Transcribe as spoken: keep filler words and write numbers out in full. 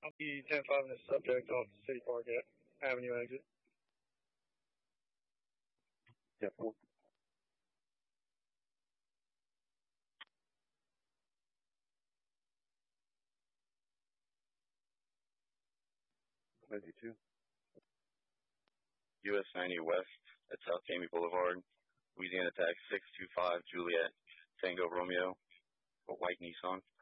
The ten five in the subject off City Park Avenue exit. Yeah, four. ninety-two. U S ninety West at South Jamie Boulevard, Louisiana Tax six two five Juliet, Tango Romeo, a white Nissan.